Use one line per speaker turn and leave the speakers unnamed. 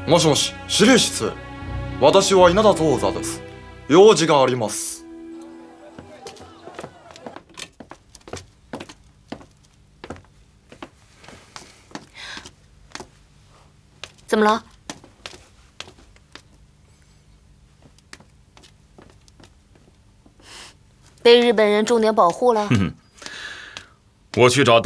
もしもし、司令室。私は稲田蔵座です。用事があります。
怎么了？被日本人重点保护了？
我去找